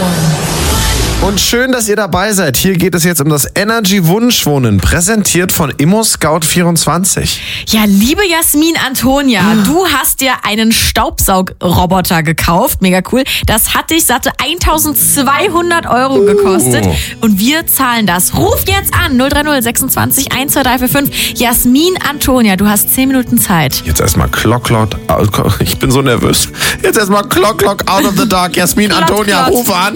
Und schön, dass ihr dabei seid. Hier geht es jetzt um das Energy Wunschwohnen, präsentiert von ImmoScout24. Ja, liebe Jasmin Antonia, du hast dir einen Staubsaugroboter gekauft. Mega cool. Das hat dich satte 1.200 € gekostet. Und wir zahlen das. Ruf jetzt an 030 26 12345. Jasmin Antonia, du hast 10 Minuten Zeit. Jetzt erstmal Clock. Ich bin so nervös. Jetzt erstmal Clock out of the dark. Jasmin Antonia, rufe an.